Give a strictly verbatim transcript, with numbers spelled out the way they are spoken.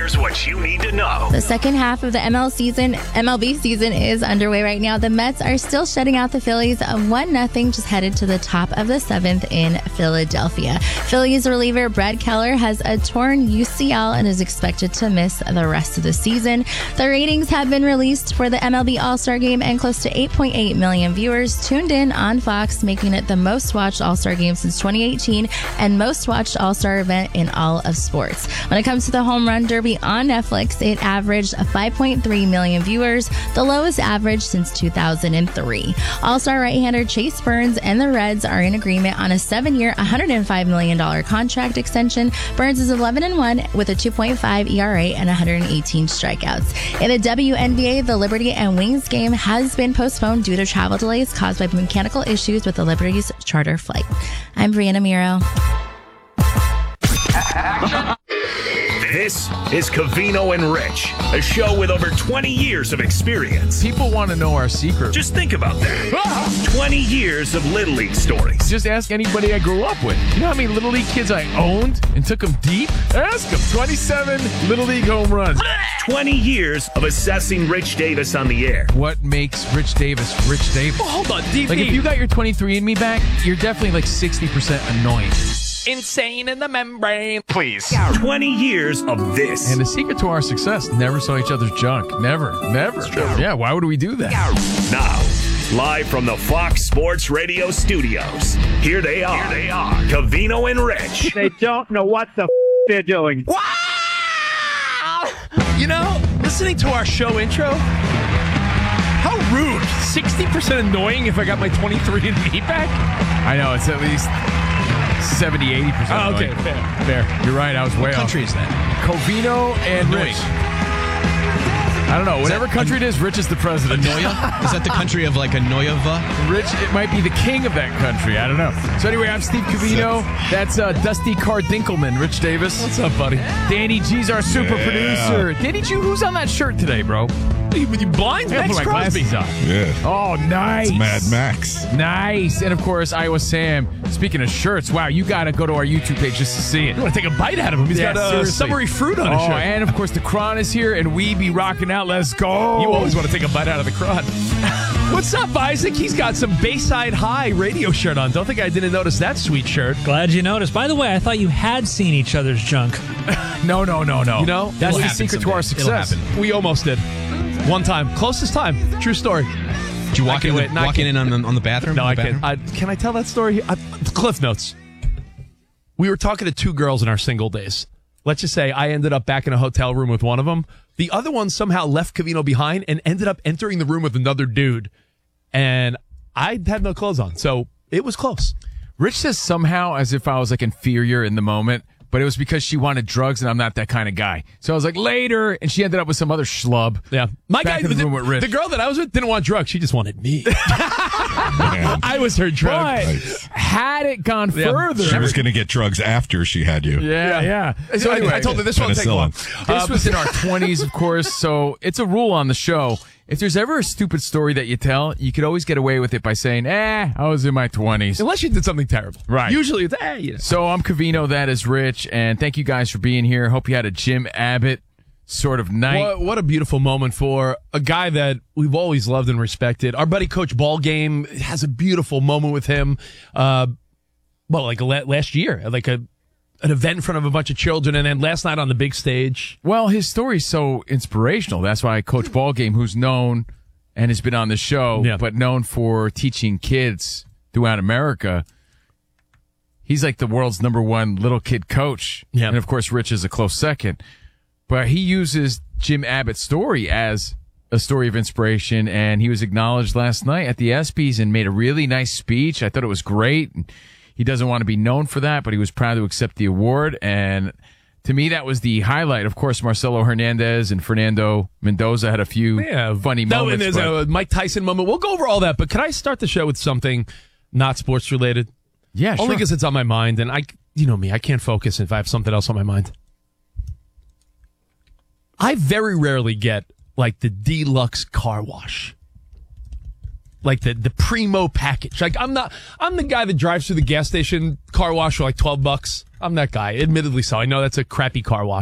Here's what you need to know. The second half of the M L season, M L B season is underway right now. The Mets are still shutting out the Phillies one nothing, just headed to the top of the seventh in Philadelphia. Phillies reliever Brett Keller has a torn U C L and is expected to miss the rest of the season. The ratings have been released for the M L B All-Star Game, and close to eight point eight million viewers tuned in on Fox, making it the most watched All-Star Game since twenty eighteen and most watched All-Star event in all of sports. When it comes to the Home Run Derby on Netflix, it averaged five point three million viewers, the lowest average since two thousand three. All-Star right-hander Chase Burns and the Reds are in agreement on a seven-year, one hundred five million dollars contract extension. Burns is eleven and one with a two point five E R A and one hundred eighteen strikeouts. In the W N B A, the Liberty and Wings game has been postponed due to travel delays caused by mechanical issues with the Liberty's charter flight. I'm Brianna Miro. This is Covino and Rich, a show with over twenty years of experience. People want to know our secret. Just think about that. twenty years of Little League stories. Just ask anybody I grew up with. You know how many Little League kids I owned and took them deep? Ask them. twenty-seven Little League home runs. twenty years of assessing Rich Davis on the air. What makes Rich Davis Rich Davis? Oh, hold on, D V. Like, if you got your twenty-three and me back, you're definitely like sixty percent annoying. Insane in the membrane. Please. twenty years of this. And the secret to our success, never saw each other's junk. Never. Never. Yeah, why would we do that? Now, live from the Fox Sports Radio studios, here they are. Here they are. Covino and Rich. They don't know what the f- they're doing. Wow! You know, listening to our show intro, how rude. sixty percent annoying if I got my twenty-three and me back? I know, it's at least seventy, eighty percent. Oh, okay, annoying. fair. Fair. You're right, I was way What off. country is that? Covino and Annoying. Rich. I don't know. Whatever country it is, Rich is the president. Anoya? Is that the country of like Anoyava? Rich, it might be the king of that country. I don't know. So anyway, I'm Steve Covino. That's uh, Dusty Cardinkelman, Rich Davis. What's up, buddy? Danny G's our super Yeah. producer. Danny G, who's on that shirt today, bro? You, you blind? I gotta Max put my Crosby. glasses on. Yeah. Oh, nice. Mad Max. Nice. And of course, Iowa Sam. Speaking of shirts, wow, you got to go to our YouTube page just to see it. You want to take a bite out of him? He's Yeah, got uh, seriously. summery fruit on his Oh, shirt. and of course, the Kron is here, and we be rocking out. Let's go. You always want to take a bite out of the crud. What's up, Isaac? He's got some Bayside High radio shirt on. Don't think I didn't notice that sweet shirt. Glad you noticed. By the way, I thought you had seen each other's junk. No, no, no, no. You know, that's it'll the happen secret to our someday. It'll success. happen. We almost did. One time. Closest time. True story. Did you walk I in, can't the, wait. No, I walking can't. in on the, on the bathroom? No, On I the can't. bathroom? I, can I tell that story? I, Cliff Notes. We were talking to two girls in our single days. Let's just say I ended up back in a hotel room with one of them. The other one somehow left Covino behind and ended up entering the room with another dude. And I had no clothes on. So it was close. Rich says somehow as if I was like inferior in the moment, but it was because she wanted drugs and I'm not that kind of guy. So I was like, later, and she ended up with some other schlub. Yeah. My Back guy, in the room with Rich. the girl that I was with didn't want drugs. She just wanted me. I was her drug. But had it gone Yeah. further, She was going to get drugs after she had you. yeah, yeah. So So anyway, I, I told her this won't take long. This was in our twenties, of course, so it's a rule on the show. If there's ever a stupid story that you tell, you could always get away with it by saying, eh, I was in my twenties. Unless you did something terrible. Right. Usually it's, eh, you know. So I'm Covino, that is Rich, and thank you guys for being here. Hope you had a Jim Abbott sort of night. What, what a beautiful moment for a guy that we've always loved and respected. Our buddy Coach Ballgame has a beautiful moment with him. Uh, well, like la- last year, like a an event in front of a bunch of children, and then last night on the big stage. Well, his story's so inspirational. That's why Coach Ballgame, who's known and has been on the show, Yeah. but known for teaching kids throughout America, he's like the world's number one little kid coach. Yeah. And of course, Rich is a close second. But he uses Jim Abbott's story as a story of inspiration, and he was acknowledged last night at the ESPYs and made a really nice speech. I thought it was great. He doesn't want to be known for that, but he was proud to accept the award. And to me, that was the highlight. Of course, Marcelo Hernandez and Fernando Mendoza had a few Yeah, funny no, moments. and there's but- a Mike Tyson moment. We'll go over all that, but can I start the show with something not sports related? yeah, Only sure. because it's on my mind, and I, you know me, I can't focus if I have something else on my mind. I very rarely get like the deluxe car wash, like the the primo package. Like I'm not, I'm the guy that drives through the gas station car wash for like twelve bucks. I'm that guy, admittedly so. I know that's a crappy car wash.